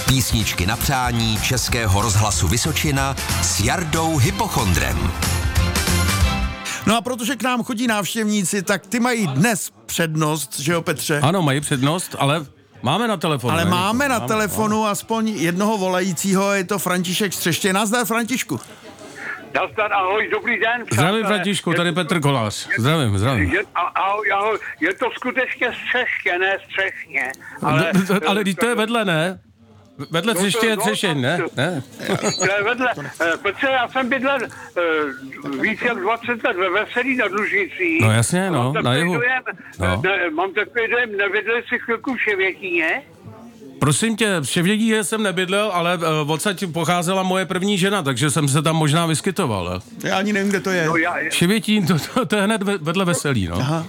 Písničky na přání Českého rozhlasu Vysočina s Jardou Hypochondrem. No a protože k nám chodí návštěvníci, tak ty mají dnes přednost, že jo, Petře? Ano, mají přednost, ale máme na telefonu. Ale máme na telefonu aspoň jednoho volajícího, je to František Střeštěn. Nazdar, Františku. Nazdar, ahoj, dobrý den. Zdravím, Františku, tady Petr Kolář. Zdravím. Ahoj, je to skutečně Střešně, ne Střešně. Ale to je vedle, ne? Vedle Třeště je Třešeň, ne? To je vedle. Petře, já jsem bydlel víc jak 20 let ve Veselí na Dlužnicích. No jasně, no, na jihu. Mám takový dojem, nebydlel si chvilku v Ševětíně? Prosím tě, v Ševětíně jsem nebydlel, ale odsaď pocházela moje první žena, takže jsem se tam možná vyskytoval. Já ani nevím, kde to je. Ševětín, to je hned vedle Veselí, no. Aha.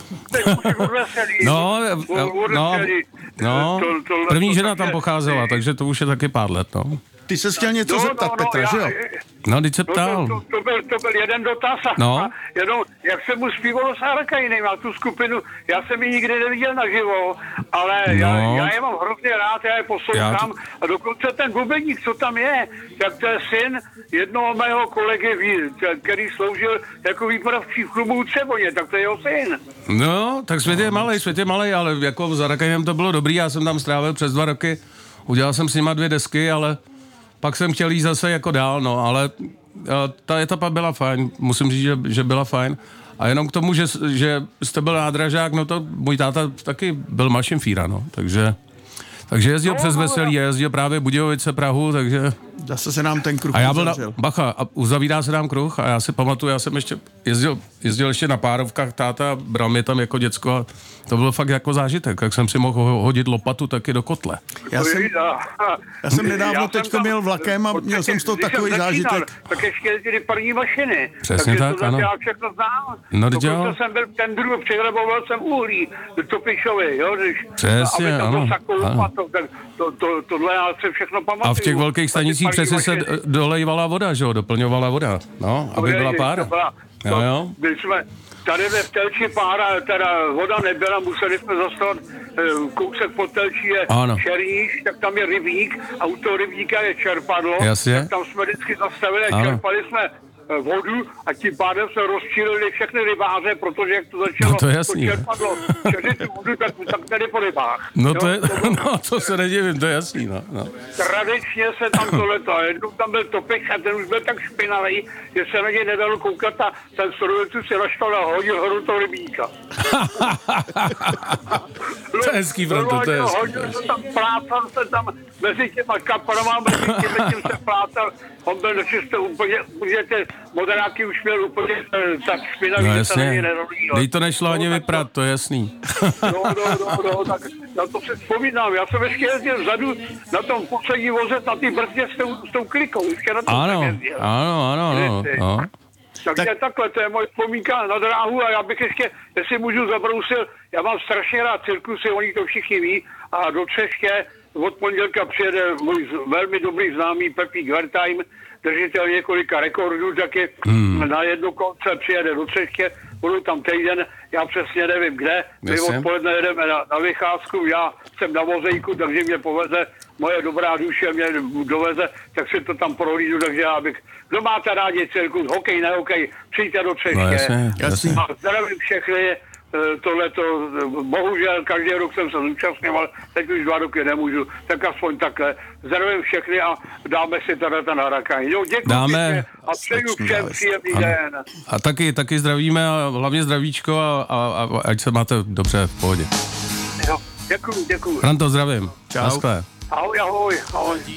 První žena tam pocházela, takže to už je taky pár let, no. Ty se chtěl něco zeptat, Petra, že jo? No, teď se ptal. To byl jeden dotaz. No. Jenom, jak se mu zpívalo s Harakajinem a tu skupinu, já jsem ji nikdy neviděl naživo, ale já je mám hrozně rád, já je poslouchám a dokonce ten bubeník, co tam je, tak to je syn jednoho mého kolegy, který sloužil jako výpravčí v klubu u Třeboně, tak to je jeho syn. No, tak svět je malej, ale jako s Harakajinem to bylo dobrý, já jsem tam strávil přes 2 roky, udělal jsem s nima 2 desky, ale pak jsem chtěl jít zase jako dál, no, ale ta etapa byla fajn, musím říct, že byla fajn. A jenom k tomu, že jste byl nádražák, no to můj táta taky byl mašinfíra, no, takže jezdil přes Veselí, jezdil právě Budějovice, Prahu, takže... Zase se nám ten kruh a já byl uzavřel. a uzavírá se nám kruh a já si pamatuju, já jsem ještě jezdil ještě na párovkách, táta bral mě tam jako děcko a to bylo fakt jako zážitek, jak jsem si mohl hodit lopatu taky do kotle. Já jsem nedávno teďko měl vlakem a měl jsem z toho takový zážitek. Tak ještě jezdili parní mašiny. Přesně tak, ano. Já všechno znám. No, dokonce jsem byl v tendru, přihraboval jsem uhlí do Topišovi, jo, když... Přesně, ano. Tohle já se všechno pamatuju. A v těch velkých stanicích přece se dolejvala voda, že jo, doplňovala voda, no, aby byla pára. Jo. Byli jsme tady ve Telči pára, teda voda nebyla, museli jsme zastavit kousek pod Telčí je Černíš, tak tam je rybník a u toho rybníka je čerpadlo. Jasně. Tak tam jsme vždycky zastavili a čerpali jsme vodu a tím pádem se rozčílili všechny rybáře, protože jak to začalo to čerpadlo čeřit tu vodu, tak tady po rybách. No to je, to se nedivím, to je jasný, no. Tradičně se tam to letá, jednou tam byl Topeš a ten už byl tak špinavý, že se na něj nedalo koukat a ten strojovec si naštval a hodil horu toho rybníka. To je hezký, Franto, to je hezký. Hodil se tam, plácal se tam mezi těma kaprama, mezi tím se plácal, on byl nečistý úplně, ty moderáky už měl úplně tak špinavý, že se na něj nerolí. Dej to nešlo ani vyprat, to je jasný. No, tak na to se vzpomínám. Já jsem ještě jezdil vzadu na tom poslední voze na té brzdě s tou klikou. Ano. Takže takhle, to je moje vzpomínka na dráhu a já bych ještě, jestli můžu zabrousil, já mám strašně rád cirkusy, oni to všichni ví a do Třešně od pondělka přijede můj velmi dobrý známý Pepík Wertheim, držitel několika rekordů, taky na jedno konce přijede do Třešně, budu tam týden, já přesně nevím kde, my odpoledne jedeme na vycházku, já jsem na vozejku, takže mě poveze, moje dobrá duše mě doveze, tak si to tam prohlídu, takže já bych, kdo máte rádi cirkus, hokej, ne hokej, přijďte do Třešně. Jasně. A zdravím všechny, tohleto, bohužel každý rok jsem se zúčastňoval, teď už 2 roky nemůžu, tak aspoň takhle. Zdravím všechny a dáme si teda ten Harakaj. Jo, děkuji a přeju všem příjemný den. A taky zdravíme a hlavně zdravíčko a ať se máte dobře v pohodě. Jo, děkuji. Franto, zdravím. Čau. Naschle. Ahoj.